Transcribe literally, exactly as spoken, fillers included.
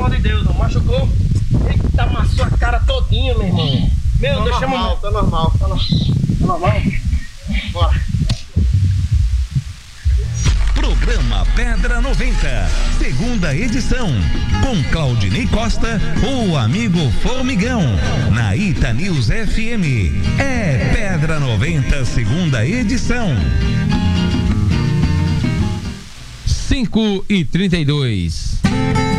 amor de Deus, não machucou? Eita, amassou a cara todinha, meu irmão. Meu Tá Deus, chama normal, o... tá normal, tá normal. Tá normal? Bora. Programa Pedra noventa, segunda edição, com Claudinei Costa, o amigo Formigão, na Ita News F M. É Pedra noventa, segunda edição. cinco e trinta e dois.